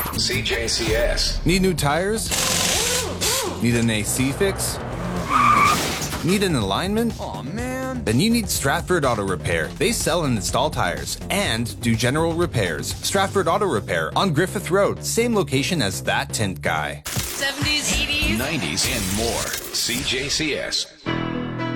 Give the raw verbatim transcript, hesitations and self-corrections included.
C J C S. Need new tires? Need an A C fix? Need an alignment? Aw, man. Then you need Stratford Auto Repair. They sell and install tires and do general repairs. Stratford Auto Repair on Griffith Road, same location as that tint guy. seventies, eighties, nineties, and more. C J C S.